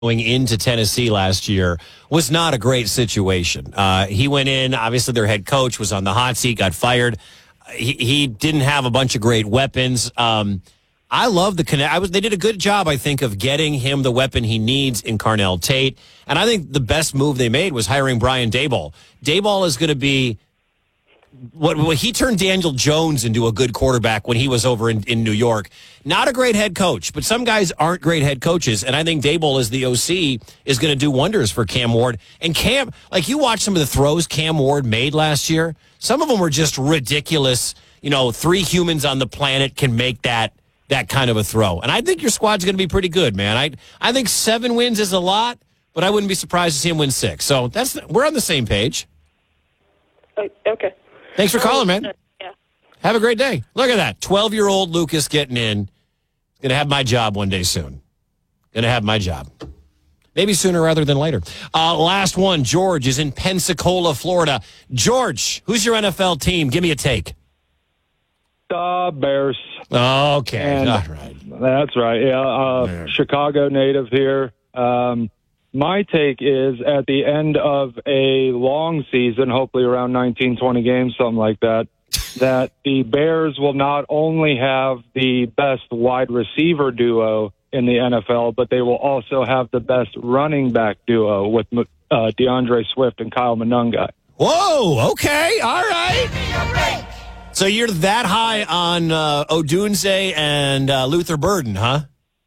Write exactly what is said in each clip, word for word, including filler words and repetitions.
going into Tennessee last year was not a great situation. Uh, he went in, obviously their head coach was on the hot seat, got fired. He, he didn't have a bunch of great weapons. Um, I love the connect. I was. They did a good job, I think, of getting him the weapon he needs in Carnell Tate. And I think the best move they made was hiring Brian Daboll. Daboll is going to be what, what he turned Daniel Jones into a good quarterback when he was over in, in New York. Not a great head coach, but some guys aren't great head coaches. And I think Daboll as the O C is going to do wonders for Cam Ward. And Cam, like you watch some of the throws Cam Ward made last year. Some of them were just ridiculous. You know, three humans on the planet can make that that kind of a throw. And I think your squad's going to be pretty good, man. I I think seven wins is a lot, but I wouldn't be surprised to see him win six. So that's we're on the same page. Okay. Thanks for calling, man. Uh, yeah. Have a great day. Look at that. twelve-year-old Lucas getting in. Going to have my job one day soon. Going to have my job. Maybe sooner rather than later. Uh, last one. George is in Pensacola, Florida. George, who's your N F L team? Give me a take. The Bears. Okay. And All right. That's right. Yeah. Uh, Chicago native here. Um, my take is at the end of a long season, hopefully around nineteen, twenty games, something like that, that the Bears will not only have the best wide receiver duo in the N F L, but they will also have the best running back duo with uh, DeAndre Swift and Kyle Monunga. Whoa. Okay. All right. So you're that high on uh, Odunze and uh, Luther Burden, huh?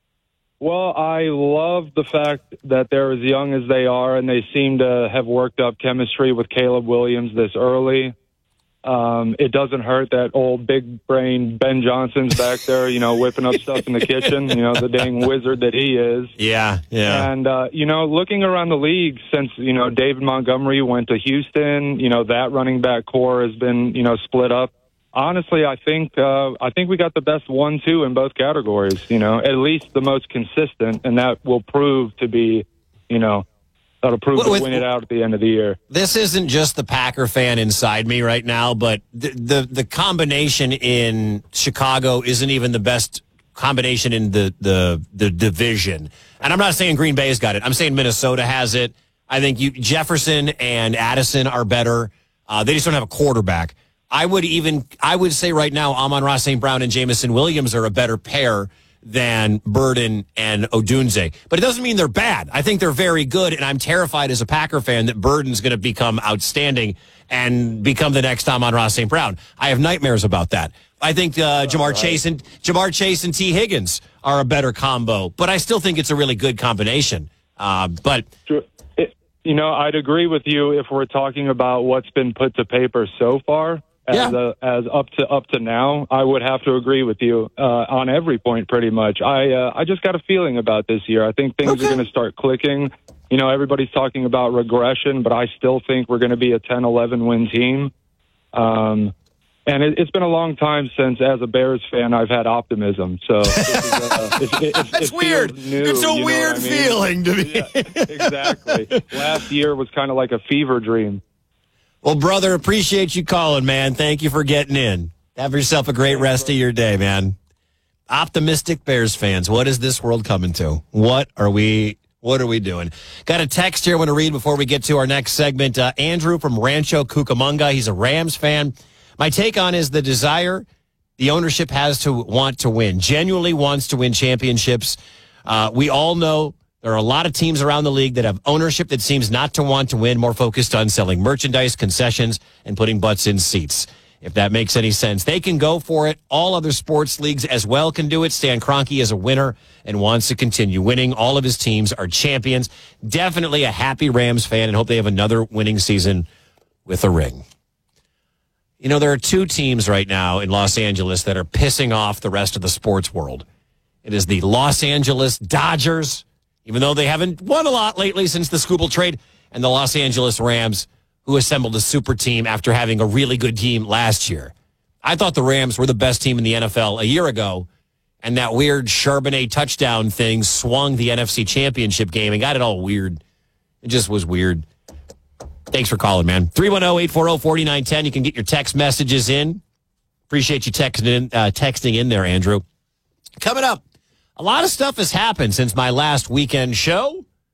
Well, I love the fact that they're as young as they are, and they seem to have worked up chemistry with Caleb Williams this early. Um, it doesn't hurt that old big brain Ben Johnson's back there, you know, whipping up stuff in the kitchen, you know, the dang wizard that he is. Yeah, yeah. And, uh, you know, looking around the league since, you know, David Montgomery went to Houston, you know, that running back core has been, you know, split up. Honestly, I think uh, I think we got the best one two in both categories, you know, at least the most consistent, and that will prove to be, you know, that'll prove well, to with, win it out at the end of the year. This isn't just the Packer fan inside me right now, but the, the, the combination in Chicago isn't even the best combination in the, the, the division. And I'm not saying Green Bay's got it. I'm saying Minnesota has it. I think you, Jefferson and Addison are better. Uh, they just don't have a quarterback. I would even, I would say right now, Amon-Ra Saint Brown and Jameson Williams are a better pair than Burden and Odunze. But it doesn't mean they're bad. I think they're very good, and I'm terrified as a Packer fan that Burden's going to become outstanding and become the next Amon-Ra Saint Brown. I have nightmares about that. I think uh, Jamar right. Chase and Jamar Chase and T. Higgins are a better combo, but I still think it's a really good combination. Uh, but it, you know, I'd agree with you if we're talking about what's been put to paper so far. As, yeah. uh, as up to up to now, I would have to agree with you uh, on every point, pretty much. I uh, I just got a feeling about this year. I think things okay. are going to start clicking. You know, everybody's talking about regression, but I still think we're going to be a ten eleven win team. Um, and it, it's been a long time since, as a Bears fan, I've had optimism. So this is, uh, it, it, it, that's it weird. New, it's a you know weird I mean? feeling to me. Yeah, exactly. Last year was kind of like a fever dream. Well, brother, appreciate you calling, man. Thank you for getting in. Have yourself a great rest of your day, man. Optimistic Bears fans, what is this world coming to? What are we what are we doing? Got a text here I want to read before we get to our next segment. Uh, Andrew from Rancho Cucamonga, he's a Rams fan. My take on is the desire the ownership has to want to win, genuinely wants to win championships. Uh, we all know there are a lot of teams around the league that have ownership that seems not to want to win, more focused on selling merchandise, concessions, and putting butts in seats. If that makes any sense, they can go for it. All other sports leagues as well can do it. Stan Kroenke is a winner and wants to continue winning. All of his teams are champions. Definitely a happy Rams fan and hope they have another winning season with a ring. You know, there are two teams right now in Los Angeles that are pissing off the rest of the sports world. It is the Los Angeles Dodgers, even though they haven't won a lot lately since the Skubal trade, and the Los Angeles Rams, who assembled a super team after having a really good team last year. I thought the Rams were the best team in the N F L a year ago, and that weird Charbonnet touchdown thing swung the N F C Championship game and got it all weird. It just was weird. Thanks for calling, man. three one zero, eight four zero, four nine one zero. You can get your text messages in. Appreciate you texting in, uh, texting in there, Andrew. Coming up, a lot of stuff has happened since my last weekend show.